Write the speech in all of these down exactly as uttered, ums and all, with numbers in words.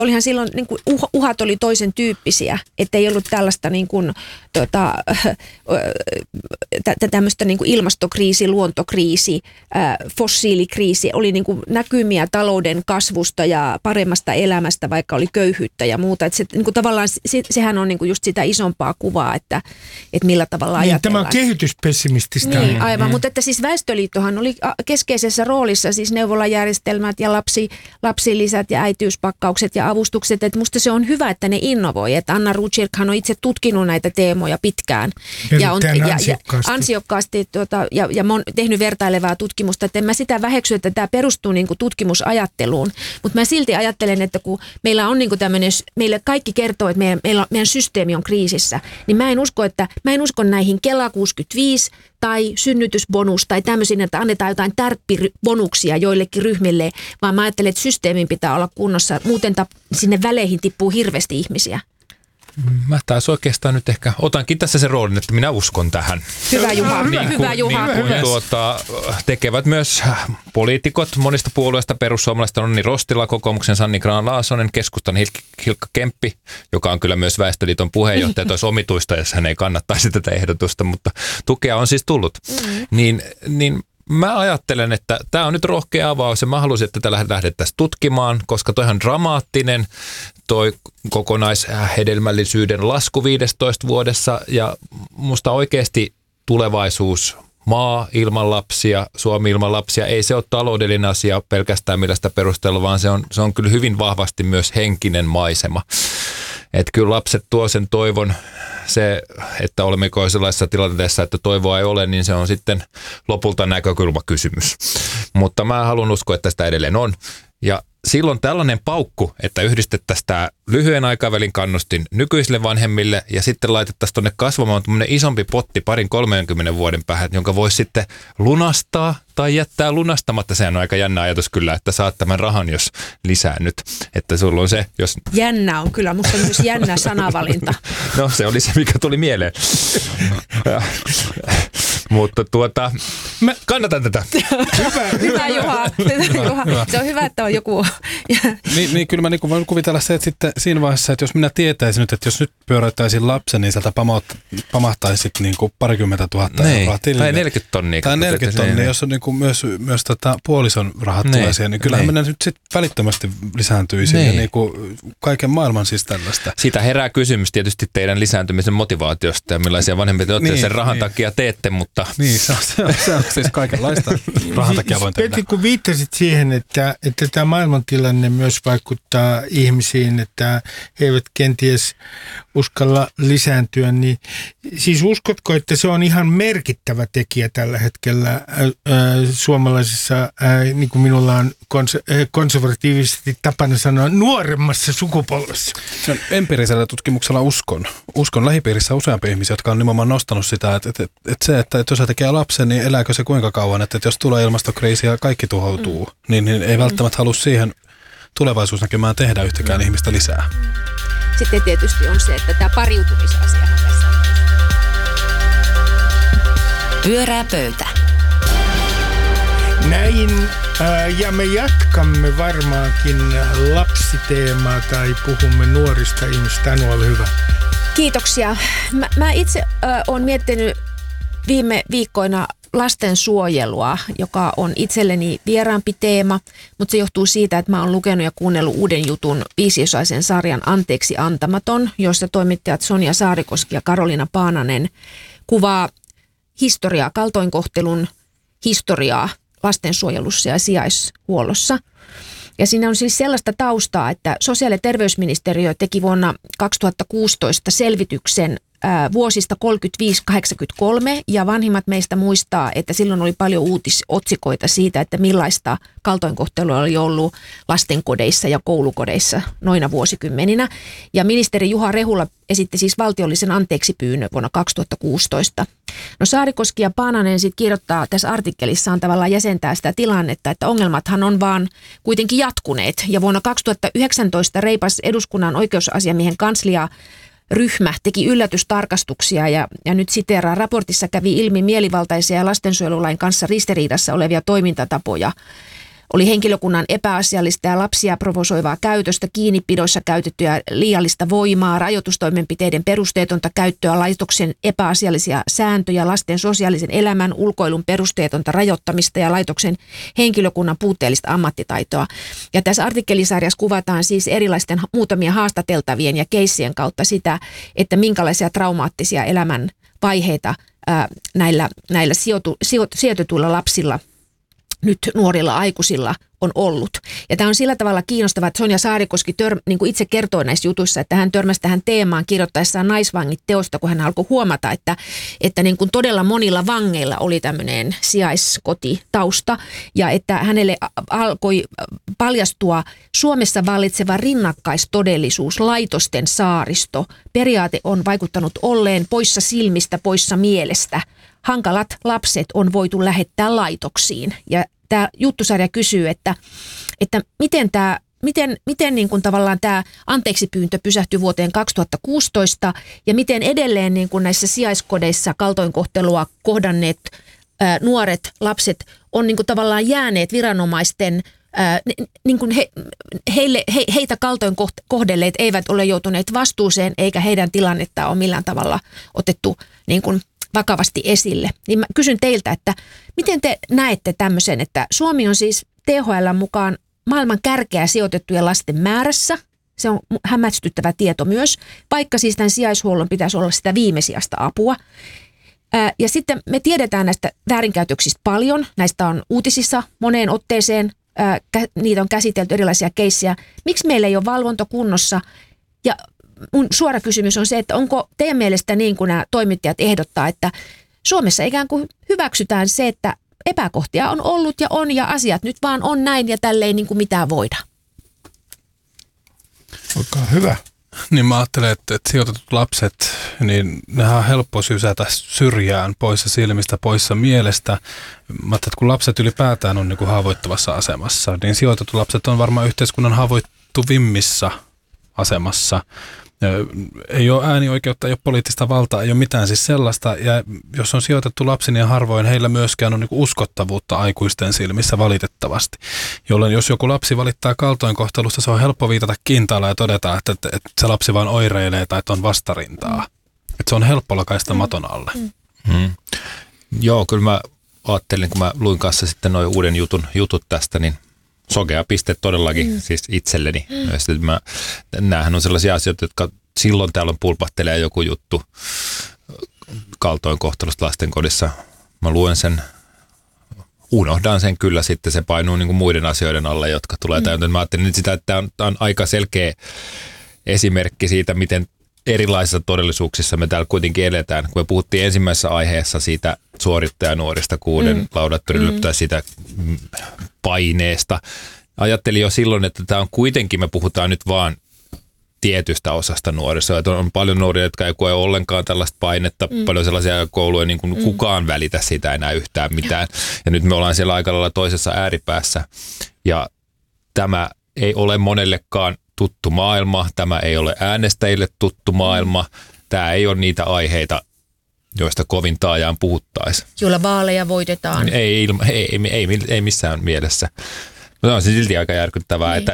Olihan silloin, niin kuin uhat oli toisen tyyppisiä, että ei ollut tällaista niin kuin, tota, tämmöistä niin kuin ilmastokriisi, luontokriisi, fossiilikriisi. Oli niin kuin näkymiä talouden kasvusta ja paremmasta elämästä, vaikka oli köyhyyttä ja muuta. Että se, niin kuin tavallaan se, sehän on niin kuin just sitä isompaa kuvaa, että, että millä tavalla niin, ajatellaan. Tämä on kehityspessimististä. Niin, aivan, mm. mutta että siis Väestöliittohan oli keskeisessä roolissa, siis neuvolajärjestelmät ja lapsi, lapsilisät ja äitiyspakkaukset ja avustukset, että musta se on hyvä, että ne innovoi, että Anna Rotkirkhan on itse tutkinut näitä teemoja pitkään ja on ja, ansiokkaasti, ja, ansiokkaasti tuota, ja, ja mon, tehnyt vertailevaa tutkimusta, että en mä sitä väheksy, että tämä perustuu niin kuin tutkimusajatteluun, mutta mä silti ajattelen, että kun meillä on niin kuin tämmöinen, meille kaikki kertoo, että meidän, meillä, meidän systeemi on kriisissä, niin mä en usko, että mä en usko näihin Kela kuusikymmentäviisi tai synnytysbonus tai tämmöisiin, että annetaan jotain tärppibonuksia joillekin ryhmille, vaan mä ajattelen, että systeemin pitää olla kunnossa. Muuten tap, sinne väleihin tippuu hirveästi ihmisiä. Mä taas oikeastaan nyt ehkä otankin tässä sen roolin, että minä uskon tähän. Hyvä Juha, niin hyvä kuin, Juha. Niin kuin tuota, tekevät myös poliitikot monista puolueista, perussuomalaista Onni Rostila, kokoomuksen Sanni Grahn-Laasonen, keskustan Hilkka Kemppi, joka on kyllä myös Väestöliiton puheenjohtaja, että olisi omituista, jos hän ei kannattaisi tätä ehdotusta, mutta tukea on siis tullut. Mm. Niin, niin mä ajattelen, että tämä on nyt rohkea avaus ja mä haluaisin, että tätä lähdettäisiin tutkimaan, koska toihan dramaattinen, toi kokonaishedelmällisyyden lasku viidessätoista vuodessa ja musta oikeasti tulevaisuus, maa ilman lapsia, Suomi ilman lapsia, ei se ole taloudellinen asia pelkästään millä sitä perustella, vaan se on, se on kyllä hyvin vahvasti myös henkinen maisema. Että kyllä lapset tuo sen toivon, se, että olemmeko sellaisessa tilanteessa, että toivoa ei ole, niin se on sitten lopulta näkökulmakysymys. Mutta mä haluan uskoa, että sitä edelleen on. Ja silloin tällainen paukku, että yhdistettäisiin tämä lyhyen aikavälin kannustin nykyisille vanhemmille ja sitten laitettaisiin tuonne kasvamaan tämmöinen isompi potti parin kolmenkymmenen vuoden päähän, jonka voisi sitten lunastaa tai jättää lunastamatta. Sehän on aika jännä ajatus kyllä, että saat tämän rahan, jos lisää nyt. Että sulla on se, jos... Jännä on kyllä, musta on myös jännä sanavalinta. No se oli se, mikä tuli mieleen. Mutta tuota, mä kannatan tätä. Hyvä, hyvä Juha. Hyvä, Juha. Hyvä. Se on hyvä, että on joku. niin, niin kyllä mä niin voin kuvitella se, että sitten siinä vaiheessa, että jos minä tietäisin nyt, että jos nyt pyöräyttäisin lapsen, niin sieltä pamahtaisi niin kuin parikymmentä tuhatta niin, euroa tilille. Tai neljäkymmentä tonnia. Tai neljäkymmentä tonnia, niin, jos on niin kuin myös, myös tota puolison rahat niin, tulee siihen, niin kyllähän niin. Minä nyt sitten välittömästi lisääntyisi niin. Ja niin kuin kaiken maailman siis tällaista. Siitä herää kysymys tietysti teidän lisääntymisen motivaatiosta ja millaisia vanhempia te olette niin, sen rahan niin. takia teette, mutta... Niin, se on, se on, se on siis kaikenlaista rahan takia voin tehdä. Petri, kun viittasit siihen, että, että tämä maailmantilanne myös vaikuttaa ihmisiin, että he eivät kenties uskalla lisääntyä, niin siis uskotko, että se on ihan merkittävä tekijä tällä hetkellä ää, ää, suomalaisessa, ää, niin kuin minulla on konse- ää, konservatiivisesti tapana sanoa, nuoremmassa sukupolvessa? No, empiirisellä tutkimuksella uskon. Uskon lähipiirissä useampia ihmisiä, jotka on nimenomaan nostanut sitä, että, että, että se, että jos se tekee lapsen, niin elääkö se kuinka kauan, että, että jos tulee ilmastokriisi ja kaikki tuhoutuu, mm. niin, niin ei välttämättä halua siihen tulevaisuusnäkymään tehdä yhtäkään mm. ihmistä lisää. Sitten tietysti on se, että tämä pariutumisasiahan tässä on. Pyörää pöytä. Näin, ää, ja me jatkamme varmaankin lapsiteemaa tai puhumme nuorista ihmistä. Anu, ole hyvä. Kiitoksia. Mä, mä itse äh, olen miettinyt viime viikkoina lastensuojelua, joka on itselleni vieraampi teema, mutta se johtuu siitä, että mä oon lukenut ja kuunnellut uuden jutun viisiosaisen sarjan Anteeksi antamaton, jossa toimittajat Sonja Saarikoski ja Karoliina Paananen kuvaa historiaa, kaltoinkohtelun historiaa lastensuojelussa ja sijaishuollossa. Ja siinä on siis sellaista taustaa, että sosiaali- ja terveysministeriö teki vuonna kaksituhattakuusitoista selvityksen ää, vuosista kolmekymmentäviisi kahdeksankymmentäkolme ja vanhimmat meistä muistaa, että silloin oli paljon uutisotsikoita siitä, että millaista kaltoinkohtelua oli ollut lastenkodeissa ja koulukodeissa noina vuosikymmeninä. Ja ministeri Juha Rehula esitti siis valtiollisen anteeksipyynnön vuonna kaksituhattakuusitoista. No Saarikoski ja Paananen sitten kirjoittaa tässä artikkelissaan tavallaan jäsentää sitä tilannetta, että ongelmathan on vaan kuitenkin jatkuneet. Ja vuonna kaksituhattayhdeksäntoista reipas eduskunnan oikeusasiamiehen kanslia ryhmä teki yllätystarkastuksia ja, ja nyt siteeraan, raportissa kävi ilmi mielivaltaisia ja lastensuojelulain kanssa ristiriidassa olevia toimintatapoja. oli henkilökunnan epäasiallista ja lapsia provosoivaa käytöstä, kiinnipidoissa käytettyä liiallista voimaa, rajoitustoimenpiteiden perusteetonta käyttöä, laitoksen epäasiallisia sääntöjä, lasten sosiaalisen elämän ulkoilun perusteetonta rajoittamista ja laitoksen henkilökunnan puutteellista ammattitaitoa. Ja tässä artikkelisarjassa kuvataan siis erilaisten muutamia haastateltavien ja keissien kautta sitä, että minkälaisia traumaattisia elämän vaiheita ää, näillä, näillä sijoitu, sijo, sijoitetuilla lapsilla, nyt nuorilla aikuisilla on ollut. Ja tämä on sillä tavalla kiinnostavaa, että Sonja Saarikoski tör, niin kuin itse kertoo näissä jutuissa, että hän törmäsi tähän teemaan kirjoittaessaan Naisvangit -teosta, kun hän alkoi huomata, että, että niin kuin todella monilla vangeilla oli tämmöinen sijaiskotitausta ja että hänelle alkoi paljastua Suomessa vallitseva rinnakkaistodellisuus, laitosten saaristo. Periaate on vaikuttanut olleen poissa silmistä, poissa mielestä. Hankalat lapset on voitu lähettää laitoksiin. Ja tämä juttusarja kysyy, että, että miten tämä Miten, miten niin kuin tavallaan tämä anteeksipyyntö pysähtyi vuoteen kaksituhattakuusitoista ja miten edelleen niin kuin näissä sijaiskodeissa kaltoinkohtelua kohdanneet ää, nuoret lapset on niin kuin tavallaan jääneet viranomaisten, ää, niin kuin he, heille, he, heitä kaltoin kohdelleet eivät ole joutuneet vastuuseen eikä heidän tilannetta ole millään tavalla otettu niin kuin vakavasti esille. Niin mä kysyn teiltä, että miten te näette tämmöisen, että Suomi on siis T H L:n mukaan maailman kärkeä sijoitettujen lasten määrässä. Se on hämmästyttävä tieto myös, vaikka siis tämän sijaishuollon pitäisi olla sitä viimesijaista apua. Ää, ja sitten me tiedetään näistä väärinkäytöksistä paljon. Näistä on uutisissa moneen otteeseen. Ää, niitä on käsitelty erilaisia keissejä. Miksi meillä ei ole valvonta kunnossa? Ja mun suora kysymys on se, että onko teidän mielestä niin kuin nämä toimittajat ehdottaa, että Suomessa ikään kuin hyväksytään se, että epäkohtia on ollut ja on ja asiat nyt vaan on näin ja tälleen niin kuin mitään voida. Olkaa hyvä. Niin mä ajattelen, että, että sijoitetut lapset, niin nehän on helppo sysätä syrjään, poissa silmistä, poissa mielestä. Mä ajattelen, että kun lapset ylipäätään on niin kuin haavoittuvassa asemassa, niin sijoitetut lapset on varmaan yhteiskunnan haavoittuvimmissa asemassa. Ei ole äänioikeutta, ei ole poliittista valtaa, ei ole mitään siis sellaista. Ja jos on sijoitettu lapsi, niin harvoin heillä myöskään on niin kuin uskottavuutta aikuisten silmissä valitettavasti. Jolloin jos joku lapsi valittaa kaltoinkohtelusta, se on helppo viitata kintaalla ja todeta, että, että, että se lapsi vaan oireilee tai että on vastarintaa. Että se on helppo lakaista maton alle. Mm. Mm. Joo, kyllä mä ajattelin, kun mä luin kanssa sitten noin uuden jutun, jutut tästä, niin sokea piste todellakin mm. siis itselleni. Mm. Mä, näähän on sellaisia asioita, jotka silloin täällä pulpahtelee joku juttu kaltoinkohtelusta lastenkodissa. Mä luen sen, unohdan sen kyllä sitten, se painuu niin kuin muiden asioiden alle, jotka tulee mm. täytäntöön. Mä ajattelin nyt sitä, että tämä on, tämä on aika selkeä esimerkki siitä, miten erilaisissa todellisuuksissa me täällä kuitenkin eletään. Kun me puhuttiin ensimmäisessä aiheessa siitä suorittajanuorista kuuden mm. laudattorille mm. tai sitä paineesta. Ajattelin jo silloin, että tämä on kuitenkin, me puhutaan nyt vaan tietystä osasta nuorista. Että on paljon nuoria, jotka ei koe ollenkaan tällaista painetta, mm. paljon sellaisia kouluja, niin kuin mm. kukaan välitä siitä enää yhtään mitään. Ja nyt me ollaan siellä aika lailla toisessa ääripäässä. Ja tämä ei ole monellekaan tuttu maailma, tämä ei ole äänestäjille tuttu maailma, tämä ei ole niitä aiheita, joista kovin taajaan puhuttaisiin. Joilla vaaleja voitetaan. Ei, ilma, ei, ei, ei, ei missään mielessä. Mutta on se silti aika järkyttävää, niin. Että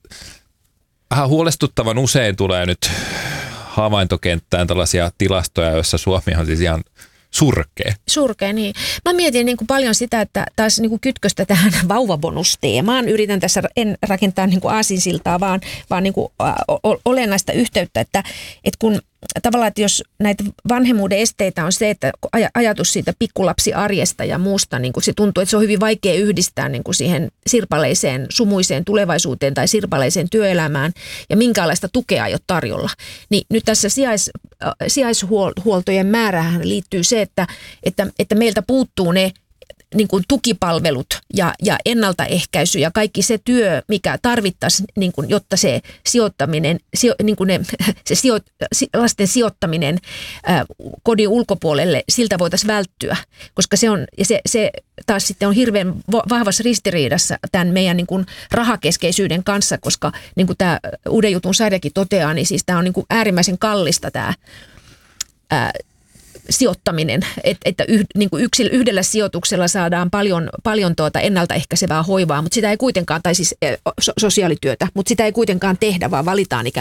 vähän huolestuttavan usein tulee nyt havaintokenttään tällaisia tilastoja, joissa Suomi on siis ihan surkea. Surkea, niin. Mä mietin niin kuin paljon sitä, että taas niin kuin kytköstä tähän vauvabonusteemaan. Yritän tässä en rakentaa niin kuin aasinsiltaa, vaan, vaan niin kuin olennaista yhteyttä, että, että kun tavallaan, että jos näitä vanhemmuuden esteitä on se, että ajatus siitä pikkulapsiarjesta ja muusta, niin kuin se tuntuu, että se on hyvin vaikea yhdistää niin kuin siihen sirpaleiseen, sumuiseen tulevaisuuteen tai sirpaleiseen työelämään ja minkäänlaista tukea ei ole tarjolla. Niin nyt tässä sijais, sijaishuoltojen määrähän liittyy se, että, että, että meiltä puuttuu ne niin kuin tukipalvelut ja, ja ennaltaehkäisy ja kaikki se työ, mikä tarvittaisiin, niin kuin, jotta se sijoittaminen, sijo, niin kuin ne, se sijo, lasten sijoittaminen ää, kodin ulkopuolelle, siltä voitaisiin välttyä, koska se on, ja se, se taas sitten on hirveän vahvassa ristiriidassa tämän meidän niin kuin rahakeskeisyyden kanssa, koska niin kuin tämä Uuden jutun sarjakin toteaa, niin siis tämä on niin kuin äärimmäisen kallista tämä ää, sijoittaminen, että, että yh, niin kuin yksil, yhdellä sijoituksella saadaan paljon, paljon tuota ennaltaehkäisevää hoivaa, mutta sitä ei kuitenkaan, tai siis so, sosiaalityötä, mutta sitä ei kuitenkaan tehdä, vaan valitaan ikään